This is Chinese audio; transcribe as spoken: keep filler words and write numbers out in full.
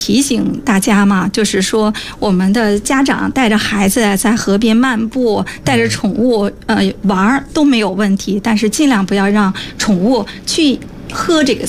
提醒大家嘛，就是说我们的家长带着孩子在河边漫步，带着宠物呃玩都没有问题，但是尽量不要让宠物去喝这个